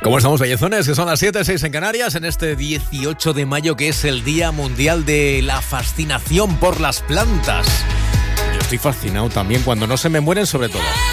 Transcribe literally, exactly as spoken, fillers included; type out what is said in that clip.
¿Cómo estamos, bellezones? Que son las siete, seis en Canarias, en este dieciocho de mayo, que es el Día Mundial de la Fascinación por las Plantas. Yo estoy fascinado también cuando no se me mueren, sobre todo.